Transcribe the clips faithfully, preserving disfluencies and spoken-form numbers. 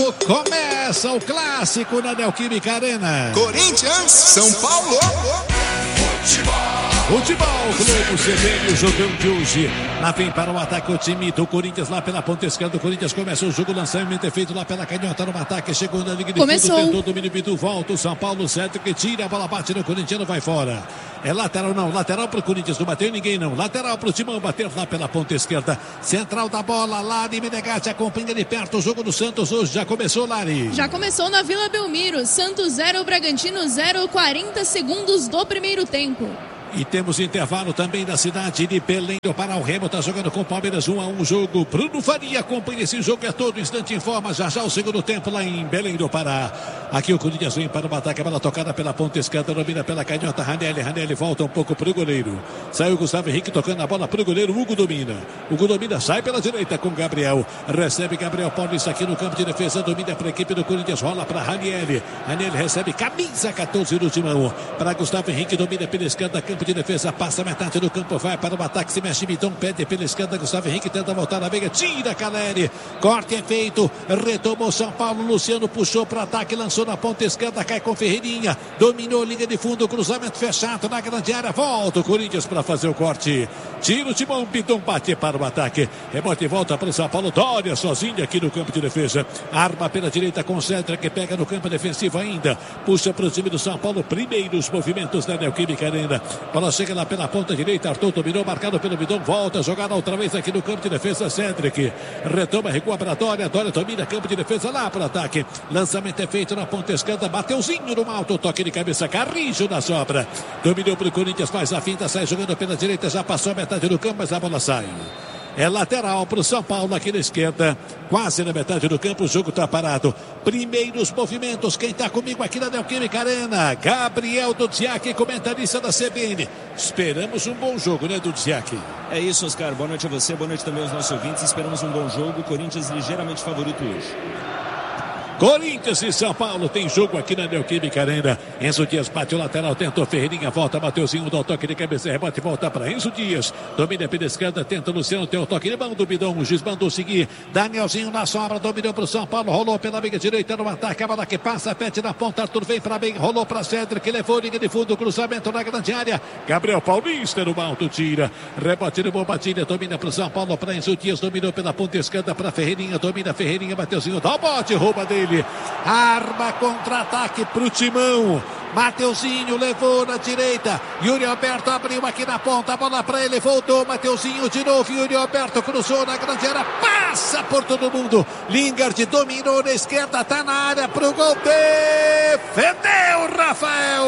sábado começa o clássico na Neoquímica Arena. Corinthians, São Paulo. Futebol, Globo C B N, o jogão de hoje. Lá vem para o ataque o time do Corinthians, lá pela ponta esquerda. O Corinthians começa o jogo, lançamento é feito lá pela canhota no ataque. Chegou na liga de Começou. fundo, tentou o domínio, Bidu, volta o São Paulo, certo que tira, a bola bate no Corinthians, vai fora. É lateral não, lateral para o Corinthians, não bateu ninguém não. Lateral para o Timão, bater lá pela ponta esquerda. Central da bola, lá de Menegatti, acompanha de perto o jogo do Santos hoje. Já começou, Lari? Já começou na Vila Belmiro. Santos zero, Bragantino zero, quarenta segundos do primeiro tempo. E temos intervalo também da cidade de Belém do Pará. O Remo está jogando com o Palmeiras um a um jogo. Bruno Faria acompanha esse jogo a todo instante, informa já já o segundo tempo lá em Belém do Pará. Aqui o Corinthians vem para o ataque, a bola tocada pela ponta esquerda, domina pela canhota. Ranieri, Ranieri volta um pouco para o goleiro. Saiu o Gustavo Henrique tocando a bola para o goleiro. Hugo domina. Hugo domina, sai pela direita com Gabriel. Recebe Gabriel Paulista aqui no campo de defesa. Domina para a equipe do Corinthians, rola para Ranieri. Ranieri recebe camisa catorze no timão. Para Gustavo Henrique, domina pela esquerda, campo de defesa, passa metade do campo, vai para o ataque, se mexe Mitão, pede pela esquerda, Gustavo Henrique tenta voltar na meia, tira Caleri, corte é feito, retomou São Paulo, Luciano puxou para o ataque, lançou na ponta esquerda, cai com Ferreirinha, dominou linha de fundo, cruzamento fechado na grande área, volta o Corinthians para fazer o corte, tira o Timão, Pitão bate para o ataque, rebote e volta para o São Paulo, Dória sozinho aqui no campo de defesa, arma pela direita com Cedra, que pega no campo defensivo ainda, puxa para o time do São Paulo, primeiros movimentos da Neoquímica Arena, bola chega lá pela ponta direita, Arthur dominou, marcado pelo Bidon, volta a jogar outra vez aqui no campo de defesa, Cedric, retoma, recua para Dória, Dória domina campo de defesa lá para o ataque, lançamento é feito na ponta esquerda, Mateuzinho no alto, toque de cabeça, Carrijo na sobra, dominou para o Corinthians, faz a finta, sai jogando pela direita, já passou a metade do campo, mas a bola sai. É lateral para o São Paulo aqui na esquerda, quase na metade do campo, o jogo está parado. Primeiros movimentos, quem está comigo aqui na Neoquímica Arena, Gabriel Dudziak, comentarista da C B N. Esperamos um bom jogo, né, Dudziak? É isso, Oscar. Boa noite a você, boa noite também aos nossos ouvintes. Esperamos um bom jogo, Corinthians ligeiramente favorito hoje. Corinthians e São Paulo tem jogo aqui na Neoquímica Arena. Enzo Dias bate o lateral, tentou Ferreirinha, volta Mateuzinho, dá o toque de cabeça, rebote, volta para Enzo Dias. Domina pela esquerda, tenta Luciano, tem o toque de mão do Bidão, o juiz mandou seguir. Danielzinho na sobra, dominou para o São Paulo, rolou pela meia direita no ataque, a bola que passa, pede na ponta, Arthur vem para bem, rolou para Cedric, que levou linha de fundo, cruzamento na grande área. Gabriel Paulista no alto, tira. Rebote de Bombatilha, domina para o São Paulo, para Enzo Dias, dominou pela ponta esquerda para Ferreirinha, domina Ferreirinha, Mateuzinho, dá o bote, rouba dele. Arma contra-ataque pro Timão. Mateuzinho levou na direita. Yuri Alberto abriu aqui na ponta. A bola para ele. Voltou Mateuzinho de novo. Yuri Alberto cruzou na grande área. Passa por todo mundo. Lingard dominou na esquerda. Tá na área pro gol. Defendeu Rafael.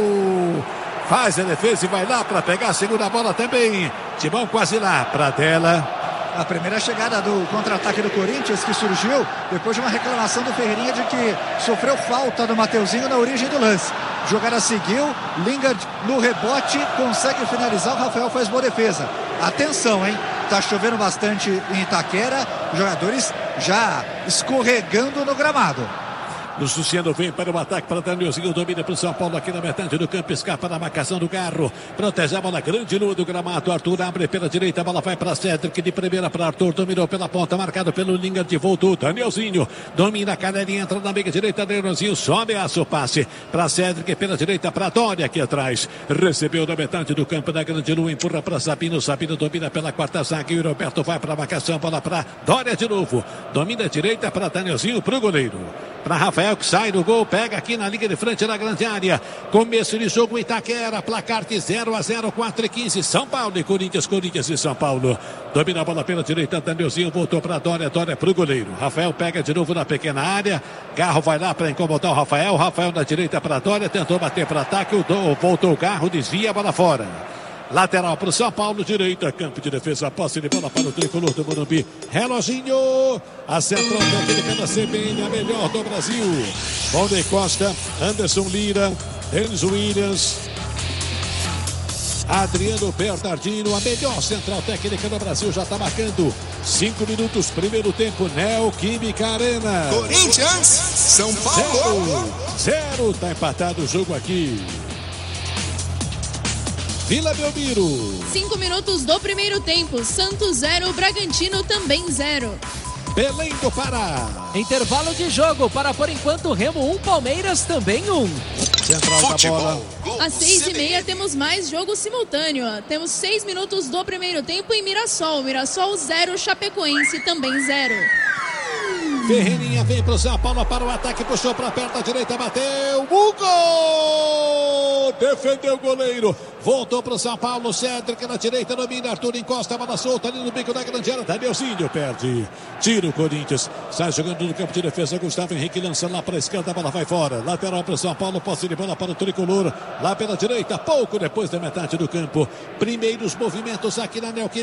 Faz a defesa e vai lá para pegar a segunda bola também. Timão quase lá para tela. A primeira chegada do contra-ataque do Corinthians, que surgiu depois de uma reclamação do Ferreirinha de que sofreu falta do Mateuzinho na origem do lance. Jogada seguiu, Lingard no rebote, consegue finalizar, o Rafael faz boa defesa. Atenção, hein? Tá chovendo bastante em Itaquera, jogadores já escorregando no gramado. Luciano vem para o ataque para Danielzinho, domina para o São Paulo aqui na metade do campo, escapa na marcação do Garro, protege a bola grande no do gramado, Arthur abre pela direita, a bola vai para Cedric, de primeira para Arthur, dominou pela ponta, marcado pelo Lingard, voltou Danielzinho, domina a Caleri, entra na meia direita, Danielzinho sobe a o passe para Cedric, pela direita para Dória aqui atrás, recebeu na metade do campo da grande lua, empurra para Sabino, Sabino domina pela quarta zaga, e o Roberto vai para a marcação, bola para Dória de novo, domina a direita para Danielzinho, para o goleiro, para Rafael, que sai do gol, pega aqui na linha de frente na grande área. Começo de jogo Itaquera, placar de zero a zero, quatro e quinze, São Paulo e Corinthians, Corinthians e São Paulo. Domina a bola pela direita, Danielzinho voltou para Dória, Dória para o goleiro. Rafael pega de novo na pequena área. Garro vai lá para incomodar o Rafael. Rafael na direita para Dória, tentou bater para ataque, o do, voltou o Garro, desvia a bola fora. Lateral para o São Paulo, direita, campo de defesa, posse de bola para o tricolor do Morumbi. Reloginho, a central técnica da C B N, a melhor do Brasil. Valdeir Costa, Anderson Lira, Denis Williams, Adriano Bernardino, a melhor central técnica do Brasil, já está marcando cinco minutos, primeiro tempo, Neoquímica Arena. Corinthians, São Paulo. Zero, zero, tá empatado o jogo aqui. Vila Belmiro. Cinco minutos do primeiro tempo. Santos zero, Bragantino também zero. Belém do Pará. Intervalo de jogo para, por enquanto, Remo um, Palmeiras também um. Central da bola. Às seis e meia temos mais jogo simultâneo. Temos seis minutos do primeiro tempo em Mirassol. Mirassol zero, Chapecoense também zero. Ferreirinha vem pro São Paulo para o ataque, puxou para perto da direita, bateu, o gol! Defendeu o goleiro, voltou pro São Paulo, Cédric na direita, domina, Arthur encosta, a bola solta ali no bico da grande área, Danielzinho perde, tira o Corinthians, sai jogando no campo de defesa, Gustavo Henrique lança lá para a esquerda, a bola vai fora, lateral pro São Paulo, posse de bola para o tricolor, lá pela direita, pouco depois da metade do campo, primeiros movimentos aqui na Neoquímica.